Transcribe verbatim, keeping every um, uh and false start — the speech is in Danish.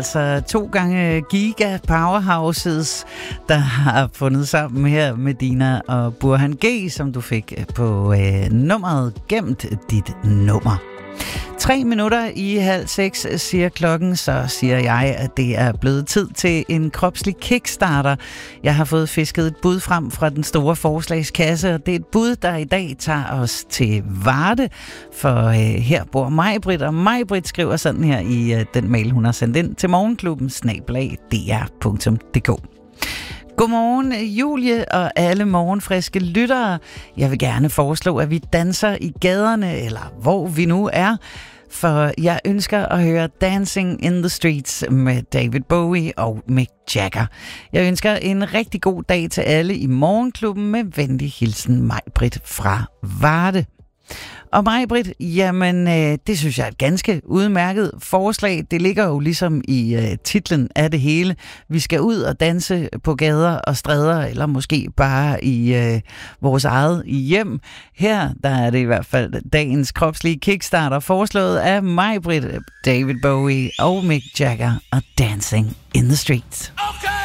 Altså to gange giga powerhouses, der har fundet sammen her med Dina og Burhan G, som du fik på øh, nummeret Gemt dit nummer. Tre minutter i halv seks siger klokken, så siger jeg, at det er blevet tid til en kropslig kickstarter. Jeg har fået fisket et bud frem fra den store forslagskasse, og det er et bud, der i dag tager os til Varde, for øh, her bor Maj-Brit, og Maj-Brit skriver sådan her i øh, den mail, hun har sendt ind til morgenklubben snabel-a d r punktum d k. Godmorgen, Julie og alle morgenfriske lyttere. Jeg vil gerne foreslå, at vi danser i gaderne, eller hvor vi nu er, for jeg ønsker at høre Dancing in the Streets med David Bowie og Mick Jagger. Jeg ønsker en rigtig god dag til alle i morgenklubben med venlig hilsen Maj-Brit fra Varde. Og Maj-Brit, jamen øh, det synes jeg er et ganske udmærket forslag. Det ligger jo ligesom i øh, titlen af det hele. Vi skal ud og danse på gader og stræder, eller måske bare i øh, vores eget hjem. Her der er det i hvert fald dagens kropslige kickstarter, foreslået af Maj-Brit, David Bowie og Mick Jagger og Dancing in the Streets.